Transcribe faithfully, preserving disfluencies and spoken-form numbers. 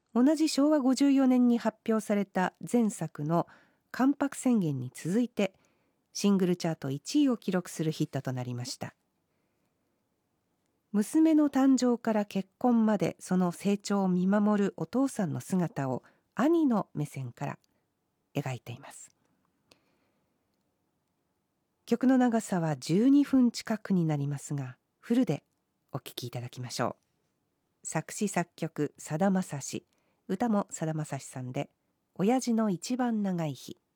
同じしょうわごじゅうよねんに発表された前作の関白宣言に続いてシングルチャートいちいを記録するヒットとなりました。娘の誕生から結婚までその成長を見守るお父さんの姿を兄の目線から描いています。曲の長さはじゅうにふん近くになりますが、フルでお聴きいただきましょう。作詞作曲さだまさし、歌もさだまさしさんで、親父の一番長い日。